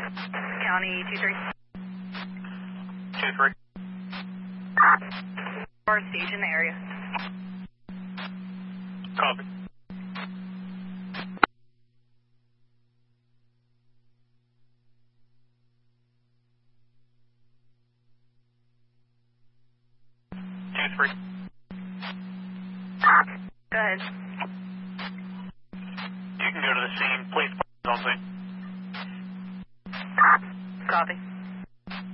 County 2-3. 2-3. Or stage in the area. Copy. Two, three. Go ahead.